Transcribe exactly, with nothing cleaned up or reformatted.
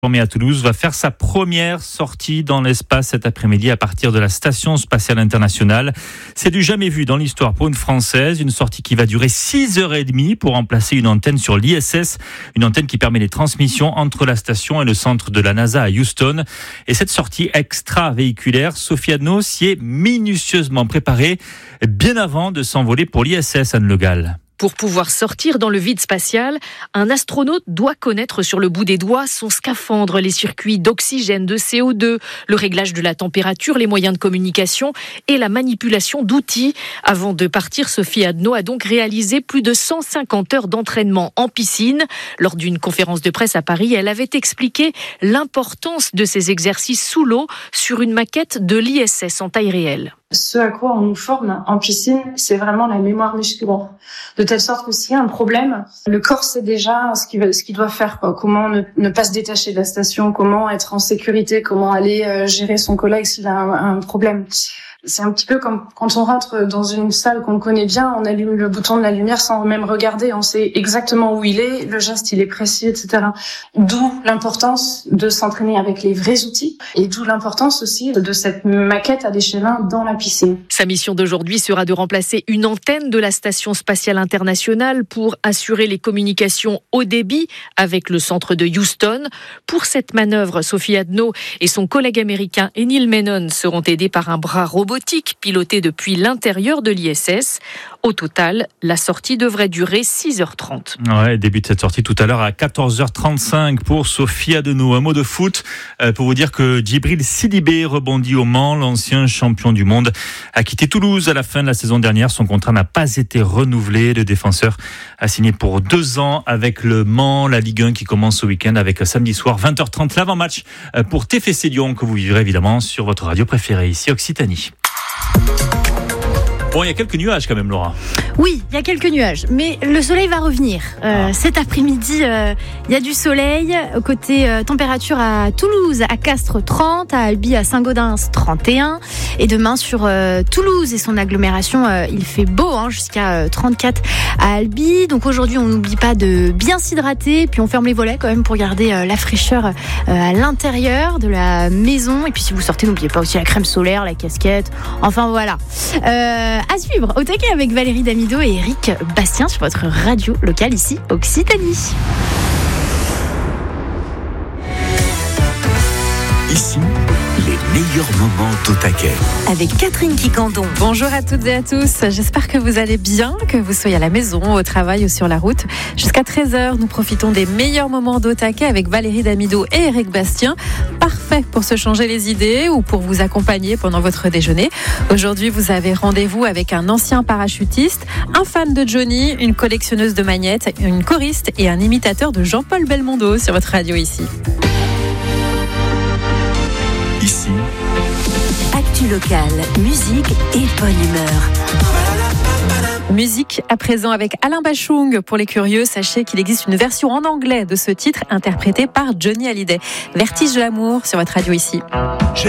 Formé à Toulouse, va faire sa première sortie dans l'espace cet après-midi à partir de la Station spatiale internationale. C'est du jamais vu dans l'histoire pour une Française, une sortie qui va durer six heures trente pour remplacer une antenne sur l'I S S, une antenne qui permet les transmissions entre la station et le centre de la NASA à Houston. Et cette sortie extravéhiculaire, Sophie Adno s'y est minutieusement préparée bien avant de s'envoler pour l'I S S, Anne Le Gall. Pour pouvoir sortir dans le vide spatial, un astronaute doit connaître sur le bout des doigts son scaphandre, les circuits d'oxygène, de C O deux, le réglage de la température, les moyens de communication et la manipulation d'outils. Avant de partir, Sophie Adno a donc réalisé plus de cent cinquante heures d'entraînement en piscine. Lors d'une conférence de presse à Paris, elle avait expliqué l'importance de ces exercices sous l'eau sur une maquette de l'I S S en taille réelle. Ce à quoi on nous forme en piscine, c'est vraiment la mémoire musculaire. De telle sorte que s'il y a un problème, le corps sait déjà ce qu'il, ce qu'il doit faire, quoi. Comment ne, ne pas se détacher de la station, comment être en sécurité, comment aller euh, gérer son collègue s'il a un, un problème. C'est un petit peu comme quand on rentre dans une salle qu'on connaît bien, on allume le bouton de la lumière sans même regarder, on sait exactement où il est, le geste il est précis, et cetera. D'où l'importance de s'entraîner avec les vrais outils et d'où l'importance aussi de cette maquette à l'échelle un dans la piscine. Sa mission d'aujourd'hui sera de remplacer une antenne de la Station spatiale internationale pour assurer les communications haut débit avec le centre de Houston. Pour cette manœuvre, Sophie Adno et son collègue américain Neil Menon seront aidés par un bras robotique piloté depuis l'intérieur de l'I S S. Au total, la sortie devrait durer six heures trente. Ouais, début de cette sortie tout à l'heure à quatorze heures trente-cinq pour Sophie Adno. Un mot de foot euh, pour vous dire que Djibril Sidibé rebondit au Mans. L'ancien champion du monde a quitté Toulouse à la fin de la saison dernière. Son contrat n'a pas été renouvelé. Le défenseur a signé pour deux ans avec le Mans. La Ligue un qui commence ce week-end avec samedi soir vingt heures trente l'avant-match pour T F C Lyon que vous vivrez évidemment sur votre radio préférée ici Occitanie. Bon, il y a quelques nuages quand même, Laura. Oui, il y a quelques nuages, mais le soleil va revenir. Euh, ah. Cet après-midi, euh, il y a du soleil. Côté euh, température à Toulouse, à Castres trente, à Albi, à Saint-Gaudens trente et un. Et demain sur euh, Toulouse et son agglomération, euh, il fait beau, hein, jusqu'à euh, trente-quatre à Albi. Donc aujourd'hui, on n'oublie pas de bien s'hydrater, puis on ferme les volets quand même pour garder euh, la fraîcheur euh, à l'intérieur de la maison. Et puis si vous sortez, n'oubliez pas aussi la crème solaire, la casquette. Enfin voilà. Euh, à suivre au taquet avec Valérie Damido et Eric Bastien sur votre radio locale ici, Occitanie. Ici, les meilleurs moments d'Au Taquet. Avec Catherine Quicandon. Bonjour à toutes et à tous. J'espère que vous allez bien, que vous soyez à la maison, au travail ou sur la route. Jusqu'à treize heures, nous profitons des meilleurs moments d'Au Taquet avec Valérie Damido et Eric Bastien. Parfait pour se changer les idées ou pour vous accompagner pendant votre déjeuner. Aujourd'hui, vous avez rendez-vous avec un ancien parachutiste, un fan de Johnny, une collectionneuse de magnettes, une choriste et un imitateur de Jean-Paul Belmondo sur votre radio ici. Ici, actu locale, musique et bonne humeur. Musique à présent avec Alain Bachung. Pour les curieux, sachez qu'il existe une version en anglais de ce titre interprété par Johnny Hallyday. Vertige de l'amour sur votre radio ici. J'ai